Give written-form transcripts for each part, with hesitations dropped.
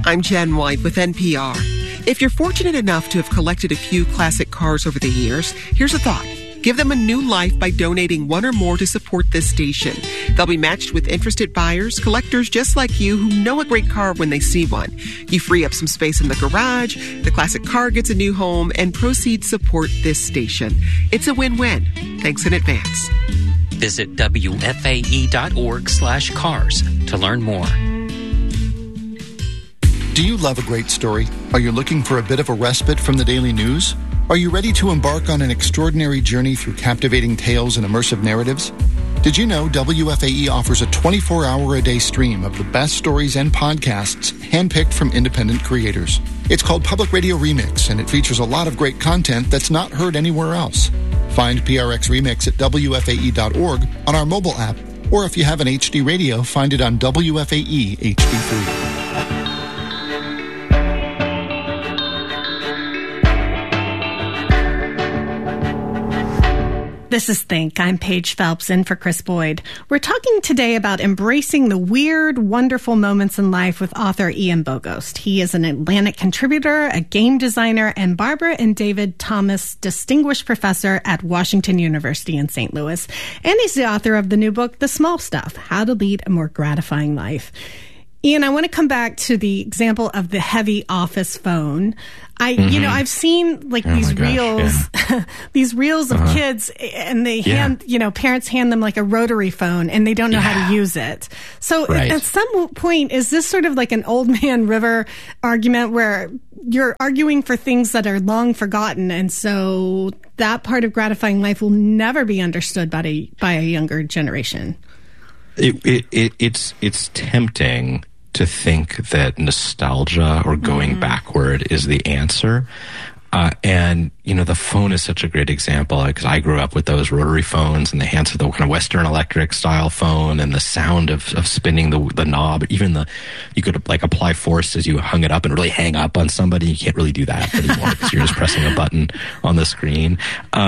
I'm Jen White with NPR. If you're fortunate enough to have collected a few classic cars over the years, here's a thought. Give them a new life by donating one or more to support this station. They'll be matched with interested buyers, collectors just like you who know a great car when they see one. You free up some space in the garage, the classic car gets a new home, and proceeds support this station. It's a win-win. Thanks in advance. Visit WFAE.org/cars to learn more. Do you love a great story? Are you looking for a bit of a respite from the daily news? Are you ready to embark on an extraordinary journey through captivating tales and immersive narratives? Did you know WFAE offers a 24-hour-a-day stream of the best stories and podcasts handpicked from independent creators? It's called Public Radio Remix, and it features a lot of great content that's not heard anywhere else. Find PRX Remix at WFAE.org on our mobile app, or if you have an HD radio, find it on WFAE HD3. This is Think. I'm Paige Phelps in for Chris Boyd. We're talking today about embracing the weird, wonderful moments in life with author Ian Bogost. He is an Atlantic contributor, a game designer, and Barbara and David Thomas Distinguished Professor at Washington University in St. Louis. And he's the author of the new book, The Small Stuff, How to Lead a More Gratifying Life. Ian, I want to come back to the example of the heavy office phone. I've seen these reels, these reels of kids, and they parents hand them like a rotary phone, and they don't know how to use it. So at some point, is this sort of like an old man river argument where you're arguing for things that are long forgotten, and so that part of gratifying life will never be understood by a younger generation? It's tempting to think that nostalgia or going backward is the answer. And, the phone is such a great example because I grew up with those rotary phones and the hands of the kind of Western Electric style phone and the sound of spinning the knob. Even you could apply force as you hung it up and really hang up on somebody. You can't really do that anymore because you're just pressing a button on the screen.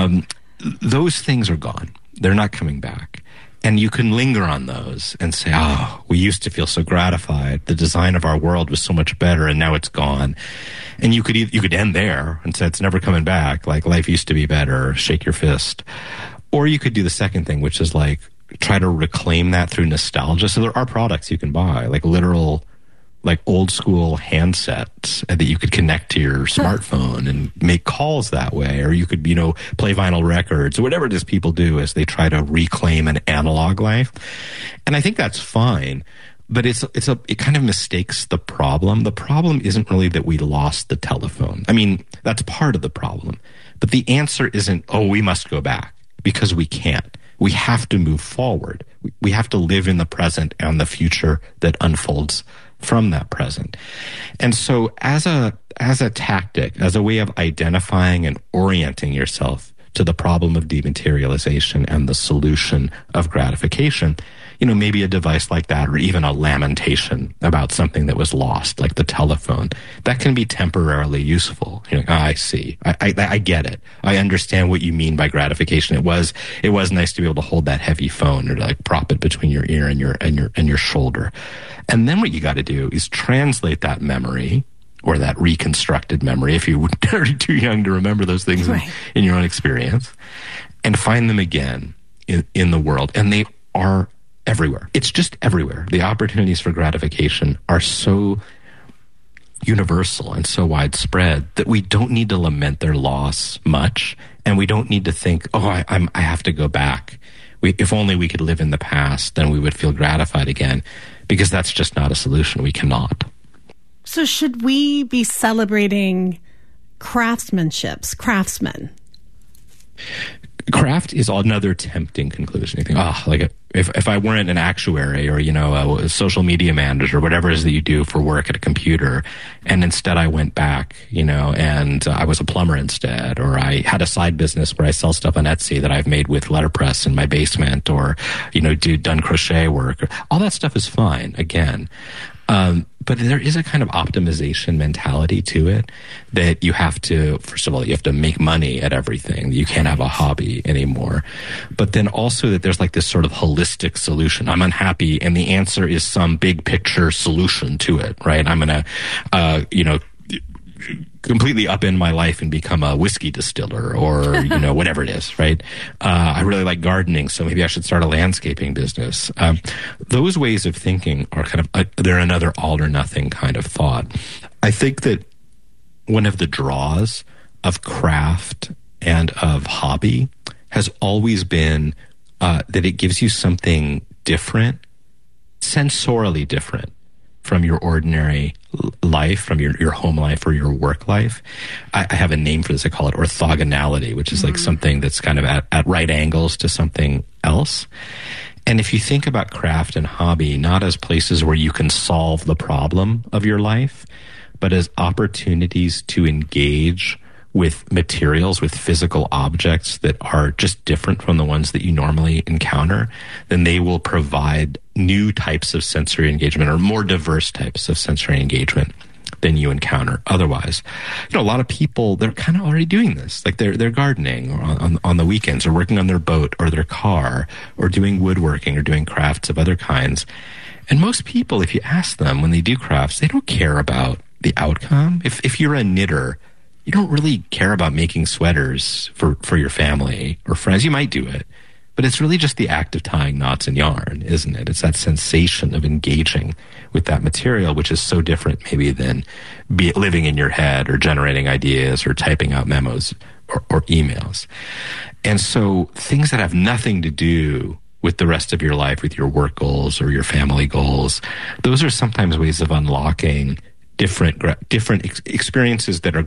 Those things are gone. They're not coming back. And you can linger on those and say, we used to feel so gratified. The design of our world was so much better, and now it's gone. And you could end there and say it's never coming back, like life used to be better, shake your fist. Or you could do the second thing, which is try to reclaim that through nostalgia. So there are products you can buy, literal old school handsets that you could connect to your smartphone and make calls that way. Or you could, play vinyl records or whatever it is people do as they try to reclaim an analog life. And I think that's fine, but it kind of mistakes the problem. The problem isn't really that we lost the telephone. I mean, that's part of the problem. But the answer isn't, we must go back, because we can't. We have to move forward. We have to live in the present and the future that unfolds from that present. And so as a tactic, as a way of identifying and orienting yourself to the problem of dematerialization and the solution of gratification, maybe a device like that, or even a lamentation about something that was lost, like the telephone, that can be temporarily useful. I see. I get it. I understand what you mean by gratification. It was nice to be able to hold that heavy phone or to prop it between your ear and your shoulder. And then what you got to do is translate that memory, or that reconstructed memory, if you are too young to remember those things in your own experience, and find them again in the world. And they are everywhere. It's just everywhere. The opportunities for gratification are so universal and so widespread that we don't need to lament their loss much, and we don't need to think, I have to go back. If only we could live in the past, then we would feel gratified again, because that's just not a solution. We cannot. So should we be celebrating craftsmen? Craft is another tempting conclusion. You think, if I weren't an actuary or, a social media manager or whatever it is that you do for work at a computer, and instead I went back, and I was a plumber instead, or I had a side business where I sell stuff on Etsy that I've made with letterpress in my basement, or, done crochet work. All that stuff is fine, again. But there is a kind of optimization mentality to it that you have to, first of all, you have to make money at everything. You can't have a hobby anymore. But then also that there's this sort of holistic holistic solution. I'm unhappy, and the answer is some big picture solution to it, right? I'm going to, completely upend my life and become a whiskey distiller or, whatever it is, right? I really like gardening, so maybe I should start a landscaping business. Those ways of thinking are kind of, they're another all or nothing kind of thought. I think that one of the draws of craft and of hobby has always been that it gives you something different, sensorially different from your ordinary life, from your home life or your work life. I have a name for this. I call it orthogonality, which is like something that's kind of at right angles to something else. And if you think about craft and hobby, not as places where you can solve the problem of your life, but as opportunities to engage with materials, with physical objects that are just different from the ones that you normally encounter, then they will provide new types of sensory engagement or more diverse types of sensory engagement than you encounter otherwise. A lot of people, they're kind of already doing this. Like they're gardening or on the weekends, or working on their boat or their car, or doing woodworking or doing crafts of other kinds. And most people, if you ask them when they do crafts, they don't care about the outcome. If you're a knitter, you don't really care about making sweaters for your family or friends. You might do it, but it's really just the act of tying knots in yarn, isn't it? It's that sensation of engaging with that material, which is so different maybe than living in your head or generating ideas or typing out memos or emails. And so things that have nothing to do with the rest of your life, with your work goals or your family goals, those are sometimes ways of unlocking different experiences that are